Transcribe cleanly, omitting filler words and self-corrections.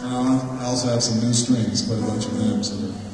And I also have some new strings, quite a bunch of them, so